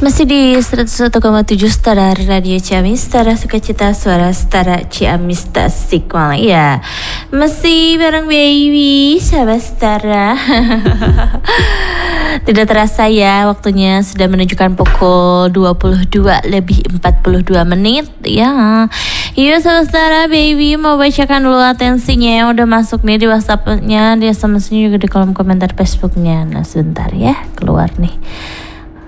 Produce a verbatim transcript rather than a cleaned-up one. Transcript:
Masih di seratus satu koma tujuh Setara Radio Ciamis, Setara Sukacita, Suara Setara Ciamis Tasikmalaya. Masih bareng Baby, sahabat Setara. Tidak terasa ya, waktunya sudah menunjukkan pukul dua puluh dua lebih empat puluh dua menit. Ya, yuk sahabat Setara, Baby mau bacakan dulu atensinya yang udah masuk nih di WhatsApp-nya, di S M S-nya juga di kolom komentar Facebook-nya. Nah sebentar ya, keluar nih.